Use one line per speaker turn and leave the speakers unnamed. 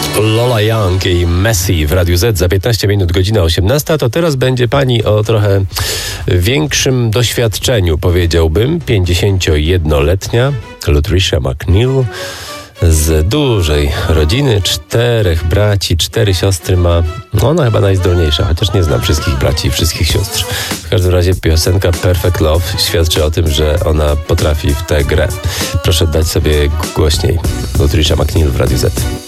Lola Young i Messi w Radiu Z za 15 minut, godzina 18. To teraz będzie pani o trochę większym doświadczeniu, powiedziałbym. 51-letnia Latricia McNeil z dużej rodziny, 4 braci, 4 siostry ma. Ona chyba najzdolniejsza, chociaż nie znam wszystkich braci i wszystkich sióstr. W każdym razie piosenka Perfect Love świadczy o tym, że ona potrafi w tę grę. Proszę dać sobie głośniej. Latricia McNeil w Radiu Z.